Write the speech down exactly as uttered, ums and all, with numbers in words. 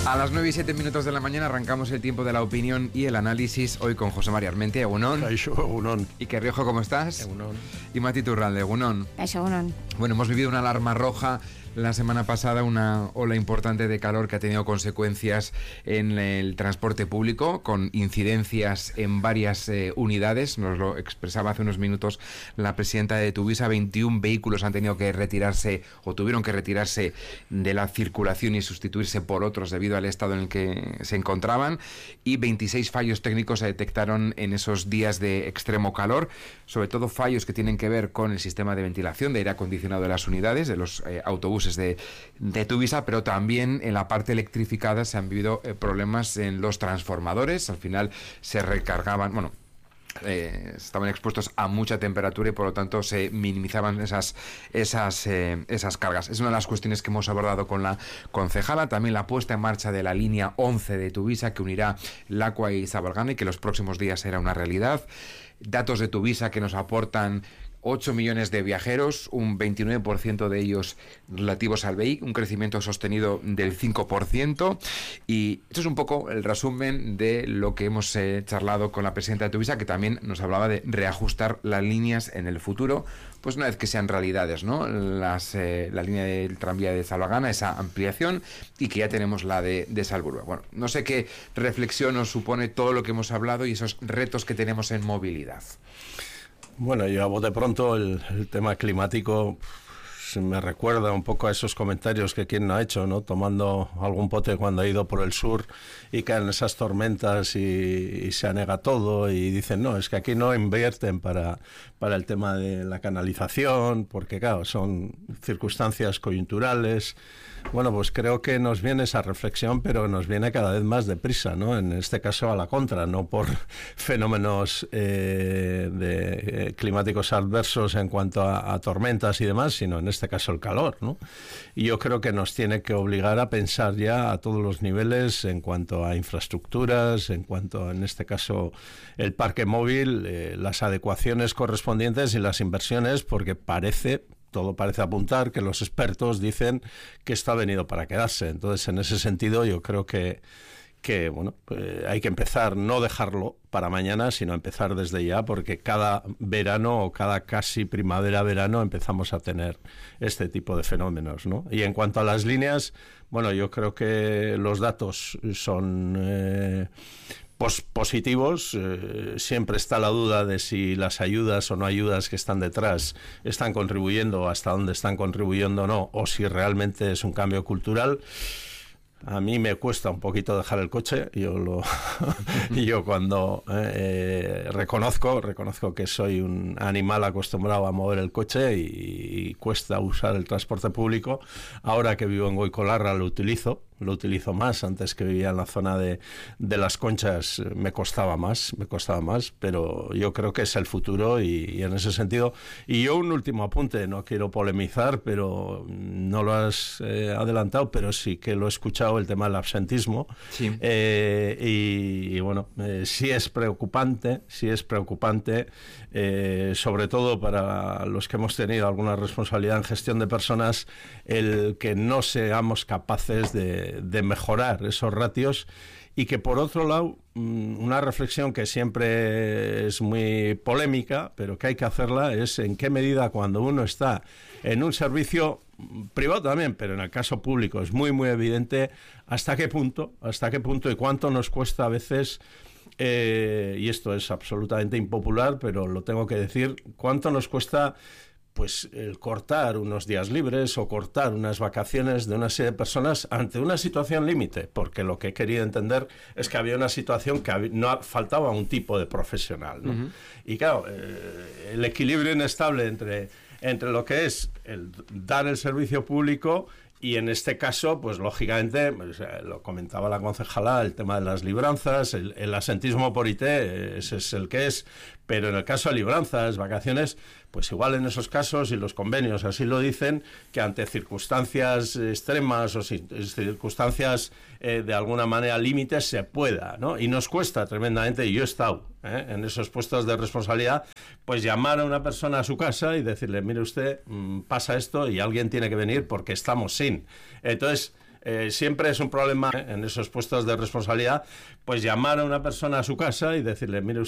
A las nueve y siete minutos de la mañana arrancamos el tiempo de la opinión y el análisis, hoy con José María Armentia, Egunon. Caixo, Egunon. Iker Riojo, ¿cómo estás? Egunon. Y Mati Turralde, Egunon. Caixo, Egunon. Bueno, hemos vivido una alarma roja la semana pasada, una ola importante de calor que ha tenido consecuencias en el transporte público, con incidencias en varias eh, unidades. Nos lo expresaba hace unos minutos la presidenta de Tuvisa. veintiún vehículos han tenido que retirarse o tuvieron que retirarse de la circulación y sustituirse por otros debido al estado en el que se encontraban, y veintiséis fallos técnicos se detectaron en esos días de extremo calor, sobre todo fallos que tienen que ver con el sistema de ventilación, de aire acondicionado de las unidades, de los eh, autobuses de, de Tuvisa, pero también en la parte electrificada se han vivido eh, problemas en los transformadores. Al final se recargaban, bueno, Eh, estaban expuestos a mucha temperatura y por lo tanto se minimizaban esas esas eh, esas cargas. Es una de las cuestiones que hemos abordado con la concejala. También la puesta en marcha de la línea once de Tuvisa, que unirá Lacua y Zabalgana y que los próximos días será una realidad. Datos de Tuvisa que nos aportan ocho millones de viajeros, un veintinueve por ciento de ellos relativos al B I, un crecimiento sostenido del cinco por ciento. Y esto es un poco el resumen de lo que hemos eh, charlado con la presidenta de Tuvisa, que también nos hablaba de reajustar las líneas en el futuro, pues una vez que sean realidades, ¿no? Las, eh, la línea del tranvía de Zabalgana, esa ampliación, y que ya tenemos la de, de Salburua. Bueno, no sé qué reflexión nos supone todo lo que hemos hablado y esos retos que tenemos en movilidad. Bueno, yo a bote pronto el, el tema climático me recuerda un poco a esos comentarios que quien no ha hecho, ¿no? Tomando algún pote cuando ha ido por el sur y caen esas tormentas y, y se anega todo y dicen, no, es que aquí no invierten para, para el tema de la canalización, porque claro, son circunstancias coyunturales. Bueno, pues creo que nos viene esa reflexión, pero nos viene cada vez más deprisa, ¿no? En este caso a la contra, no por fenómenos eh, de, eh, climáticos adversos en cuanto a, a tormentas y demás, sino en este caso el calor, ¿no? Y yo creo que nos tiene que obligar a pensar ya a todos los niveles en cuanto a infraestructuras, en cuanto a, en este caso, el parque móvil, eh, las adecuaciones correspondientes y las inversiones, porque parece... Todo parece apuntar que los expertos dicen que esto ha venido para quedarse. Entonces, en ese sentido, yo creo que, que bueno, pues hay que empezar, no dejarlo para mañana, sino empezar desde ya, porque cada verano o cada casi primavera-verano empezamos a tener este tipo de fenómenos, ¿no? Y en cuanto a las líneas, bueno, yo creo que los datos son... Eh, Pos positivos, eh, siempre está la duda de si las ayudas o no ayudas que están detrás están contribuyendo, hasta dónde están contribuyendo o no, o si realmente es un cambio cultural. A mí me cuesta un poquito dejar el coche. Yo lo yo cuando eh, reconozco reconozco que soy un animal acostumbrado a mover el coche y, y cuesta usar el transporte público. Ahora que vivo en Goicolarra lo utilizo. Lo utilizo más. Antes, que vivía en la zona de, de las Conchas, me costaba más, me costaba más, pero yo creo que es el futuro y, y en ese sentido. Y yo un último apunte, no quiero polemizar, pero no lo has eh, adelantado, pero sí que lo he escuchado, el tema del absentismo. Sí. Eh, y, y bueno, eh, sí es preocupante, sí es preocupante, eh, sobre todo para los que hemos tenido alguna responsabilidad en gestión de personas, el que no seamos capaces de de mejorar esos ratios, y que por otro lado, una reflexión que siempre es muy polémica, pero que hay que hacerla, es en qué medida cuando uno está en un servicio privado también, pero en el caso público es muy muy evidente hasta qué punto, hasta qué punto y cuánto nos cuesta a veces, eh, y esto es absolutamente impopular, pero lo tengo que decir, cuánto nos cuesta pues el cortar unos días libres o cortar unas vacaciones de una serie de personas ante una situación límite, porque lo que he querido entender es que había una situación que había, no faltaba un tipo de profesional, ¿no? Uh-huh. Y claro, eh, el equilibrio inestable entre, entre lo que es el dar el servicio público y en este caso, pues lógicamente, pues, eh, lo comentaba la concejala, el tema de las libranzas, el, el asentismo por I T, ese es el que es, pero en el caso de libranzas, vacaciones, pues igual en esos casos, y los convenios así lo dicen, que ante circunstancias extremas o circunstancias eh, de alguna manera límites se pueda, ¿no? Y nos cuesta tremendamente, y yo he estado ¿eh? en esos puestos de responsabilidad, pues llamar a una persona a su casa y decirle, mire usted, mmm, pasa esto y alguien tiene que venir porque estamos sin. Entonces, eh, siempre es un problema, ¿eh?, en esos puestos de responsabilidad, pues llamar a una persona a su casa y decirle, mire